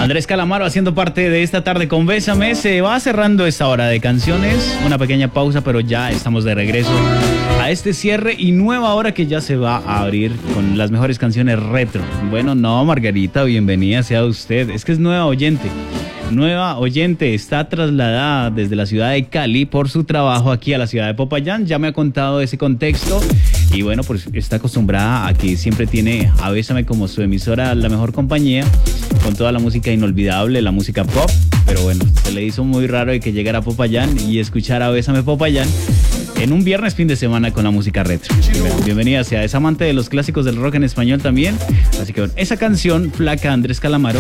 Andrés Calamaro haciendo parte de esta tarde con Bésame. Se va cerrando esta hora de canciones. Una pequeña pausa, pero ya estamos de regreso a este cierre y nueva hora que ya se va a abrir con las mejores canciones retro. Bueno, no, Margarita, bienvenida sea usted. Es que es nueva oyente. Nueva oyente, está trasladada desde la ciudad de Cali por su trabajo aquí a la ciudad de Popayán. Ya me ha contado ese contexto y bueno, pues está acostumbrada a que siempre tiene a Bésame como su emisora, la mejor compañía, con toda la música inolvidable, la música pop. Pero bueno, se le hizo muy raro de que llegara a Popayán y escuchara a Bésame Popayán en un viernes fin de semana con la música retro. Bueno, bienvenida sea, es amante de los clásicos del rock en español también. Así que bueno, esa canción, Flaca, Andrés Calamaro,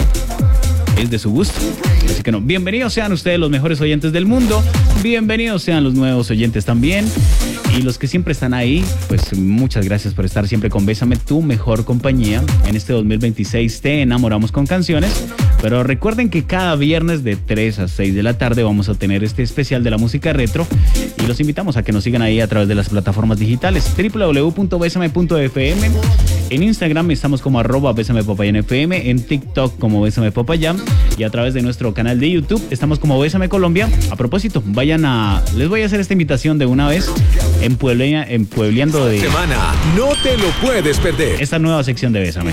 es de su gusto. Así que no, bienvenidos sean ustedes los mejores oyentes del mundo, bienvenidos sean los nuevos oyentes también y los que siempre están ahí, pues muchas gracias por estar siempre con Bésame, tu mejor compañía. En este 2026 te enamoramos con canciones, pero recuerden que cada viernes de 3 a 6 de la tarde vamos a tener este especial de la música retro y los invitamos a que nos sigan ahí a través de las plataformas digitales www.besame.fm. En Instagram estamos como @besamepopayánfm, en TikTok como Bésame Popayán y a través de nuestro canal de YouTube estamos como Bésame Colombia. A propósito, les voy a hacer esta invitación de una vez en Puebleando de semana, no te lo puedes perder. Esta nueva sección de Bésame.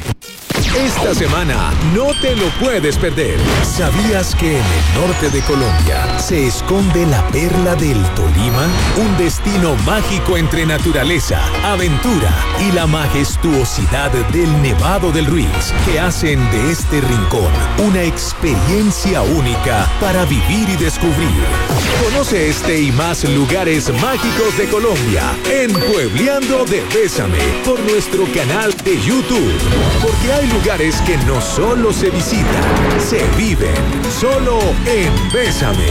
Esta semana no te lo puedes perder. ¿Sabías que en el norte de Colombia se esconde la perla del Tolima? Un destino mágico entre naturaleza, aventura y la majestuosidad del Nevado del Ruiz, que hacen de este rincón una experiencia única para vivir y descubrir. Conoce este y más lugares mágicos de Colombia en Puebleando de Bésame por nuestro canal de YouTube. Porque hay lugares que no solo se visitan, se viven. Solo en Bésame.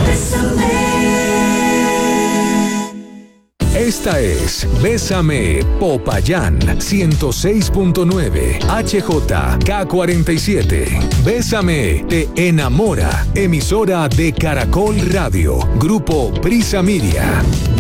Esta es Bésame Popayán 106.9 HJK47. Bésame te enamora. Emisora de Caracol Radio. Grupo Prisa Media.